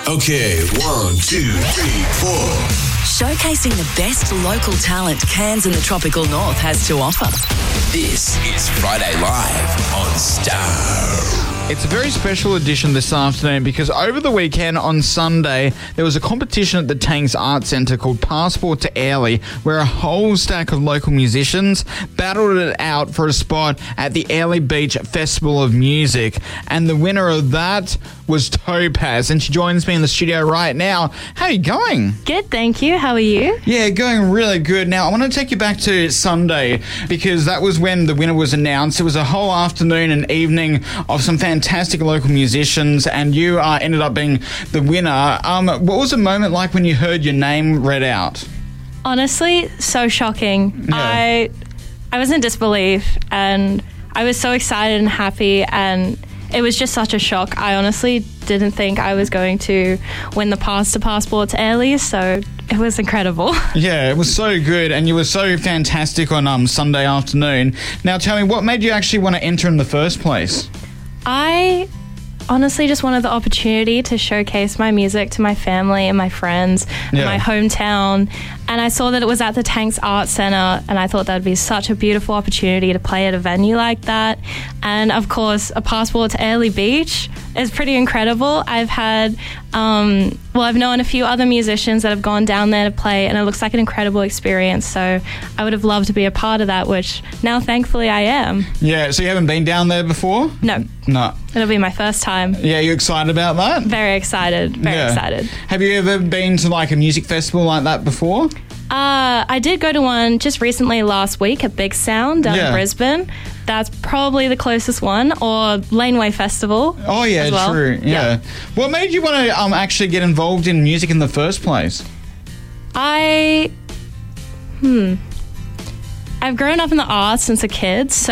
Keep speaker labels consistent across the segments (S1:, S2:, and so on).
S1: Okay, 1, 2, 3, 4.
S2: Showcasing the best local talent Cairns and the tropical north has to offer.
S1: This is Friday Live on Star.
S3: It's a very special edition this afternoon because over the weekend on Sunday, there was a competition at the Tanks Arts Centre called Passport to Airlie, where a whole stack of local musicians battled it out for a spot at the Airlie Beach Festival of Music. And the winner of that was Topaz, and she joins me in the studio right now. How are you going?
S4: Good, thank you. How are you?
S3: Yeah, going really good. Now, I want to take you back to Sunday because that was when the winner was announced. It was a whole afternoon and evening of some fantastic local musicians, and you ended up being the winner. What was the moment like when you heard your name read out?
S4: Honestly, so shocking.
S3: Yeah.
S4: I was in disbelief, and I was so excited and happy, and it was just such a shock. I honestly didn't think I was going to win the pass to Passport to Airlie, so it was incredible.
S3: Yeah, it was so good, and you were so fantastic on Sunday afternoon. Now tell me, what made you actually want to enter in the first place?
S4: I honestly just wanted the opportunity to showcase my music to my family and my friends and my hometown. And I saw that it was at the Tanks Arts Centre, and I thought that would be such a beautiful opportunity to play at a venue like that. And of course, a Passport to Airlie Beach is pretty incredible. I've had, I've known a few other musicians that have gone down there to play, and it looks like an incredible experience. So I would have loved to be a part of that, which now thankfully I am.
S3: Yeah, so you haven't been down there before?
S4: No.
S3: No.
S4: It'll be my first time.
S3: Yeah, you excited about that?
S4: Very excited. Very excited.
S3: Have you ever been to like a music festival like that before?
S4: I did go to one just recently last week at Big Sound down in Brisbane. That's probably the closest one, or Laneway Festival.
S3: Oh yeah,
S4: as well.
S3: True. Yeah. What made you want to actually get involved in music in the first place?
S4: I've grown up in the arts since a kid, so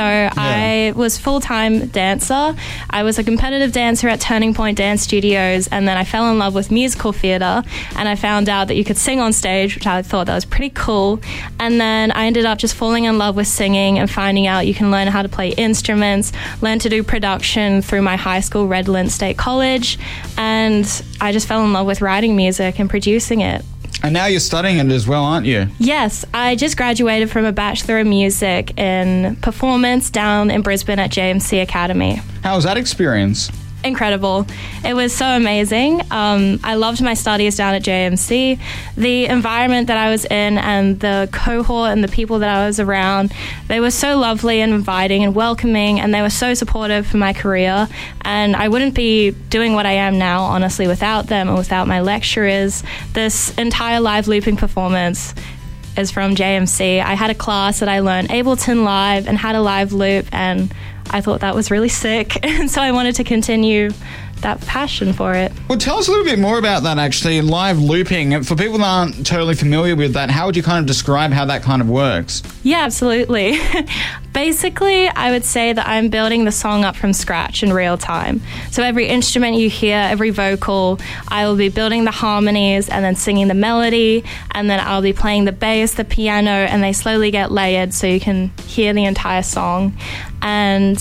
S4: I was full-time dancer. I was a competitive dancer at Turning Point Dance Studios, and then I fell in love with musical theatre, and I found out that you could sing on stage, which I thought that was pretty cool. And then I ended up just falling in love with singing and finding out you can learn how to play instruments, learn to do production through my high school, Redland State College, and I just fell in love with writing music and producing it.
S3: And now you're studying it as well, aren't you?
S4: Yes, I just graduated from a Bachelor of Music in Performance down in Brisbane at JMC Academy.
S3: How was that experience?
S4: Incredible. It was so amazing. I loved my studies down at JMC. The environment that I was in and the cohort and the people that I was around, they were so lovely and inviting and welcoming, and they were so supportive for my career. And I wouldn't be doing what I am now, honestly, without them and without my lecturers. This entire live looping performance is from JMC. I had a class that I learned Ableton Live and had a live loop, and I thought that was really sick, and so I wanted to continue that passion for it.
S3: Well, tell us a little bit more about that, actually, live looping. For people that aren't totally familiar with that, how would you kind of describe how that kind of works?
S4: Yeah, absolutely. Basically, I would say that I'm building the song up from scratch in real time. So every instrument you hear, every vocal, I will be building the harmonies and then singing the melody, and then I'll be playing the bass, the piano, and they slowly get layered so you can hear the entire song. And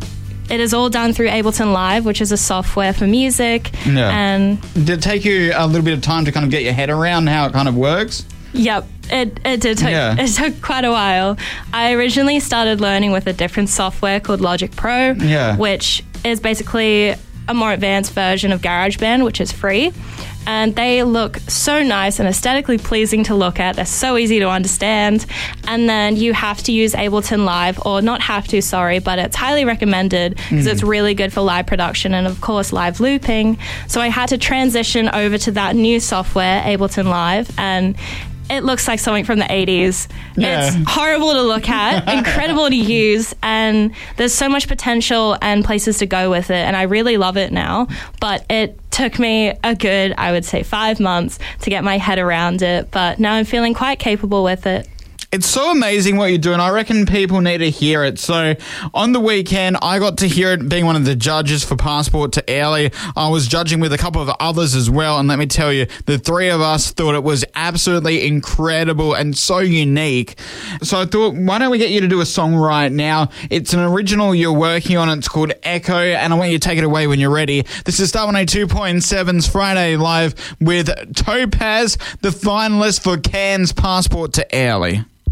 S4: it is all done through Ableton Live, which is a software for music.
S3: Yeah.
S4: And
S3: did it take you a little bit of time to kind of get your head around how it kind of works?
S4: Yep, it did take, it took quite a while. I originally started learning with a different software called Logic Pro, which is basically a more advanced version of GarageBand, which is free. And they look so nice and aesthetically pleasing to look at. They're so easy to understand. And then you have to use Ableton Live, or not have to, sorry, but it's highly recommended because it's really good for live production and, of course, live looping. So I had to transition over to that new software, Ableton Live, and it looks like something from the 80s.
S3: Yeah.
S4: It's horrible to look at, incredible to use, and there's so much potential and places to go with it, and I really love it now. But it took me a good, I would say, 5 months to get my head around it, but now I'm feeling quite capable with it.
S3: It's so amazing what you're doing. I reckon people need to hear it. So on the weekend, I got to hear it being one of the judges for Passport to Airlie. I was judging with a couple of others as well. And let me tell you, the three of us thought it was absolutely incredible and so unique. So I thought, why don't we get you to do a song right now? It's an original you're working on. It's called Echo. And I want you to take it away when you're ready. This is Star 102.7's Friday Live with Topaz, the finalist for Cairns Passport to Airlie.